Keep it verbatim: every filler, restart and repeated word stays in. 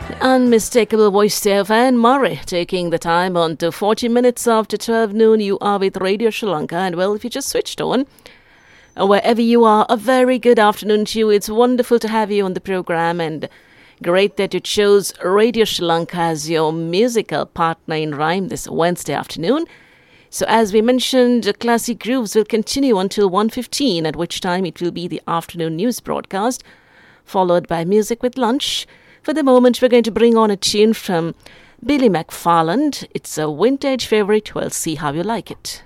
Unmistakable voice there of Anne Murray, taking the time on to forty minutes after twelve noon. You are with Radio Sri Lanka, and well, if you just switched on, uh, wherever you are, a very good afternoon to you. It's wonderful to have you on the program, and great that you chose Radio Sri Lanka as your musical partner in rhyme this Wednesday afternoon. So as we mentioned, Classic Grooves will continue until one fifteen, at which time it will be the afternoon news broadcast, followed by Music with Lunch. For the moment, we're going to bring on a tune from Billy McFarland. It's a vintage favorite. We'll see how you like it.